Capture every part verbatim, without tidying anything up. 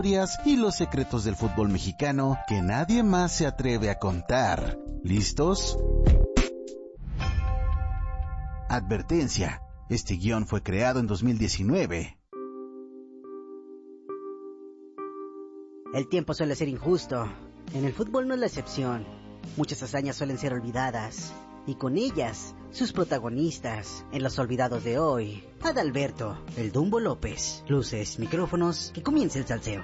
y los secretos del fútbol mexicano que nadie más se atreve a contar. ¿Listos? Advertencia: este guión fue creado en dos mil diecinueve. El tiempo suele ser injusto. En el fútbol no es la excepción. Muchas hazañas suelen ser olvidadas, y con ellas, sus protagonistas. En los olvidados de hoy, Adalberto, el Dumbo López. Luces, micrófonos, que comience el salseo.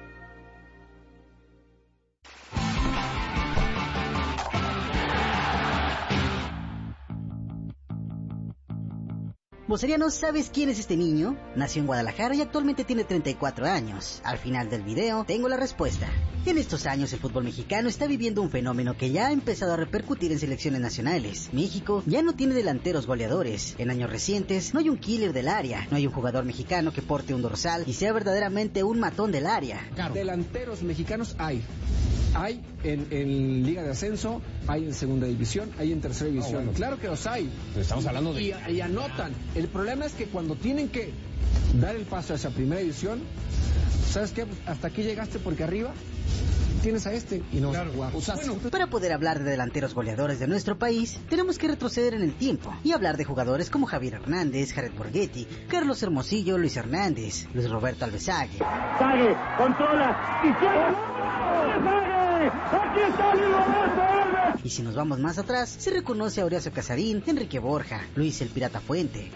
Vocerianos, ¿sabes quién es este niño? Nació en Guadalajara y actualmente tiene treinta y cuatro años. Al final del video tengo la respuesta. En estos años el fútbol mexicano está viviendo un fenómeno que ya ha empezado a repercutir en selecciones nacionales. México ya no tiene delanteros goleadores. En años recientes no hay un killer del área, no hay un jugador mexicano que porte un dorsal y sea verdaderamente un matón del área. Claro. Delanteros mexicanos hay. Hay en, en Liga de Ascenso, hay en Segunda División, hay en Tercera División. Oh, bueno. Claro que los hay. Estamos hablando de... Y, y anotan. El problema es que cuando tienen que dar el paso a esa Primera División, ¿sabes qué? Hasta aquí llegaste porque arriba tienes a este y no claro. vas a jugar. O sea, bueno, para poder hablar de delanteros goleadores de nuestro país, tenemos que retroceder en el tiempo y hablar de jugadores como Javier Hernández, Jared Borghetti, Carlos Hermosillo, Luis Hernández, Luis Roberto Alvesague. Sague, controla, y Sague, aquí está Luis Roberto Alves. Y si nos vamos más atrás, se reconoce a Horacio Casarín, Enrique Borja, Luis el Pirata Fuente.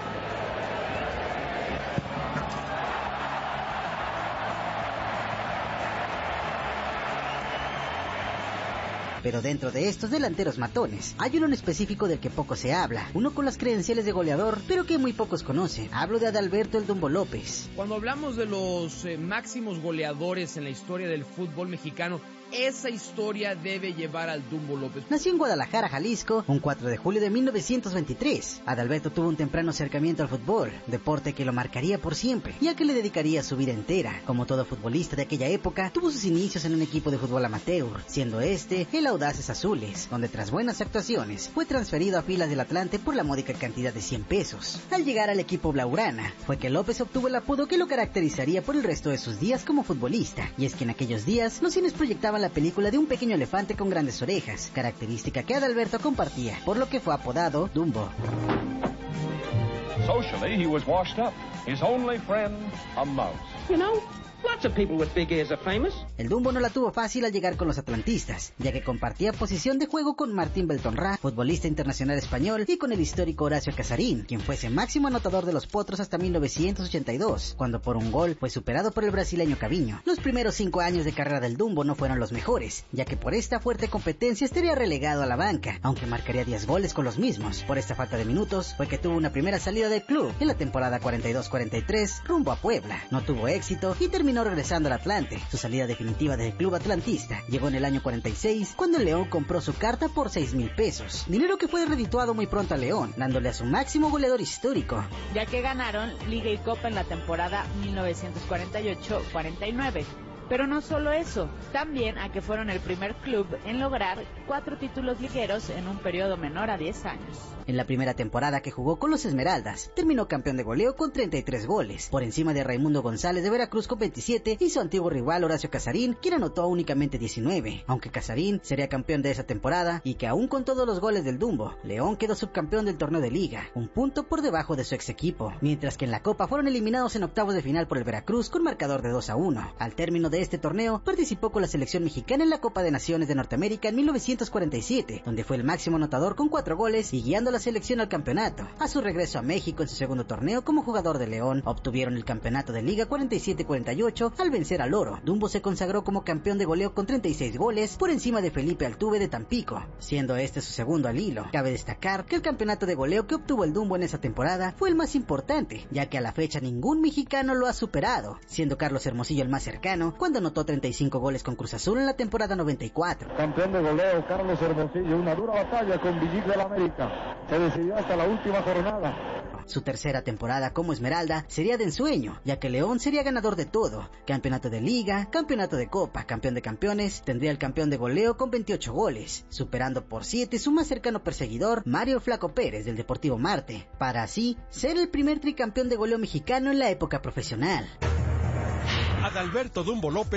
Pero dentro de estos delanteros matones, hay uno en específico del que poco se habla, uno con las credenciales de goleador, pero que muy pocos conocen. Hablo de Adalberto el Dumbo López. Cuando hablamos de los eh, máximos goleadores en la historia del fútbol mexicano, esa historia debe llevar al Dumbo López. Nació en Guadalajara, Jalisco, un cuatro de julio de mil novecientos veintitrés. Adalberto tuvo un temprano acercamiento al fútbol, deporte que lo marcaría por siempre, ya que le dedicaría su vida entera. Como todo futbolista de aquella época, tuvo sus inicios en un equipo de fútbol amateur, siendo este el Audaces Azules, donde tras buenas actuaciones fue transferido a filas del Atlante por la módica cantidad de cien pesos. Al llegar al equipo blaugrana, fue que López obtuvo el apodo que lo caracterizaría por el resto de sus días como futbolista, y es que en aquellos días los cines proyectaban la película de un pequeño elefante con grandes orejas, característica que Adalberto compartía, por lo que fue apodado Dumbo. Socially, he was washed up. His only friend, a mouse. You know, lots of people with big ears are famous. El Dumbo no la tuvo fácil al llegar con los atlantistas, ya que compartía posición de juego con Martín Beltonrá, futbolista internacional español, y con el histórico Horacio Casarín, quien fuese máximo anotador de los Potros hasta mil novecientos ochenta y dos, cuando por un gol fue superado por el brasileño Caviño. Los primeros cinco años de carrera del Dumbo no fueron los mejores, ya que por esta fuerte competencia estaría relegado a la banca, aunque marcaría diez goles con los mismos. Por esta falta de minutos fue que tuvo una primera salida del club en la temporada cuarenta y dos cuarenta y tres rumbo a Puebla. No tuvo éxito y terminó regresando al Atlante. Su salida definitiva del club atlantista llegó en el año cuarenta y seis, cuando el León compró su carta por seis mil pesos, dinero que fue redituado muy pronto a León, dándole a su máximo goleador histórico, ya que ganaron Liga y Copa en la temporada mil novecientos cuarenta y ocho cuarenta y nueve. Pero no solo eso, también a que fueron el primer club en lograr cuatro títulos ligueros en un periodo menor a diez años. En la primera temporada que jugó con los Esmeraldas, terminó campeón de goleo con treinta y tres goles, por encima de Raimundo González de Veracruz con veintisiete y su antiguo rival Horacio Casarín, quien anotó únicamente diecinueve, aunque Casarín sería campeón de esa temporada y que aún con todos los goles del Dumbo, León quedó subcampeón del torneo de Liga, un punto por debajo de su ex equipo, mientras que en la Copa fueron eliminados en octavos de final por el Veracruz con marcador de dos a uno. Al término de este torneo, participó con la selección mexicana en la Copa de Naciones de Norteamérica en mil novecientos cuarenta y siete, donde fue el máximo anotador con cuatro goles y guiando a la selección al campeonato. A su regreso a México en su segundo torneo como jugador de León, obtuvieron el campeonato de Liga cuarenta y siete cuarenta y ocho al vencer al Oro. Dumbo se consagró como campeón de goleo con treinta y seis goles por encima de Felipe Altuve de Tampico, siendo este su segundo al hilo. Cabe destacar que el campeonato de goleo que obtuvo el Dumbo en esa temporada fue el más importante, ya que a la fecha ningún mexicano lo ha superado, siendo Carlos Hermosillo el más cercano cuando anotó treinta y cinco goles con Cruz Azul en la temporada noventa y cuatro. Campeón de goleo Carlos Hermosillo, una dura batalla con Villic del América, se decidió hasta la última jornada. Su tercera temporada como Esmeralda sería de ensueño, ya que León sería ganador de todo: campeonato de Liga, campeonato de Copa, campeón de campeones, tendría el campeón de goleo con veintiocho goles, superando por siete su más cercano perseguidor, Mario Flaco Pérez del Deportivo Marte, para así ser el primer tricampeón de goleo mexicano en la época profesional. Adalberto Dumbo López